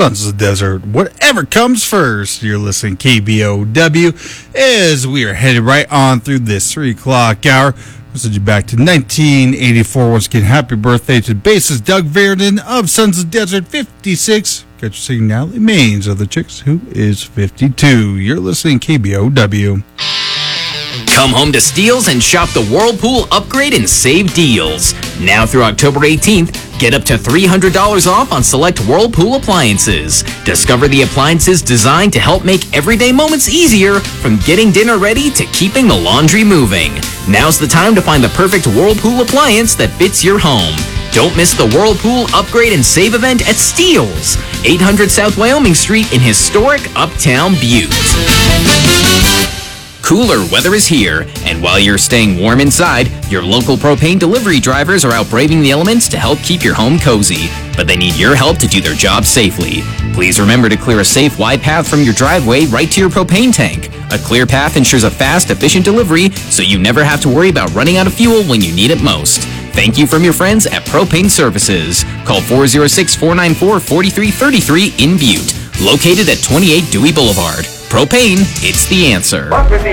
Sons of the Desert, whatever comes first. You're listening KBOW as we are headed right on through this 3 o'clock hour. We'll send you back to 1984. Once again, happy birthday to bassist Doug Verdon of Sons of the Desert, 56. Got you singing Natalie Maines of the Chicks, who is 52. You're listening KBOW. Come home to Steele's and shop the Whirlpool Upgrade and Save deals. Now through October 18th, get up to $300 off on select Whirlpool appliances. Discover the appliances designed to help make everyday moments easier, from getting dinner ready to keeping the laundry moving. Now's the time to find the perfect Whirlpool appliance that fits your home. Don't miss the Whirlpool Upgrade and Save event at Steele's, 800 South Wyoming Street in historic Uptown Butte. Cooler weather is here, and while you're staying warm inside, your local propane delivery drivers are out braving the elements to help keep your home cozy. But they need your help to do their job safely. Please remember to clear a safe, wide path from your driveway right to your propane tank. A clear path ensures a fast, efficient delivery, so you never have to worry about running out of fuel when you need it most. Thank you from your friends at Propane Services. Call 406-494-4333 in Butte. Located at 28 Dewey Boulevard. Propane, it's the answer.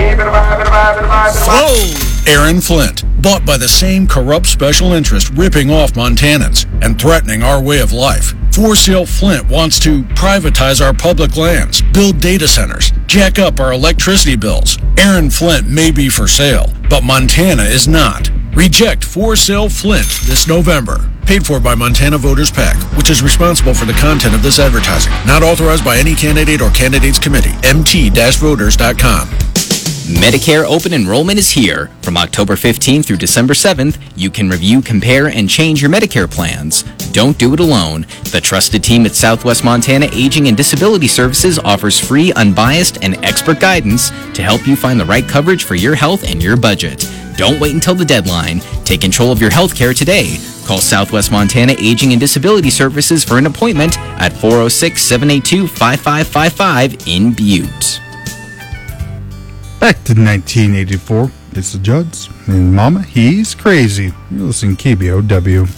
Aaron Flint, bought by the same corrupt special interest ripping off Montanans and threatening our way of life. For Sale Flint wants to privatize our public lands, build data centers, jack up our electricity bills. Aaron Flint may be for sale, but Montana is not. Reject For Sale Flint this November. Paid for by Montana Voters PAC, which is responsible for the content of this advertising. Not authorized by any candidate or candidates committee. mt-voters.com. Medicare open enrollment is here. From October 15th through December 7th, you can review, compare, and change your Medicare plans. Don't do it alone. The trusted team at Southwest Montana Aging and Disability Services offers free, unbiased, and expert guidance to help you find the right coverage for your health and your budget. Don't wait until the deadline. Take control of your health care today. Call Southwest Montana Aging and Disability Services for an appointment at 406-782-5555 in Butte. Back to 1984. It's the Judds and Mama, He's Crazy. You're listening to KBOW.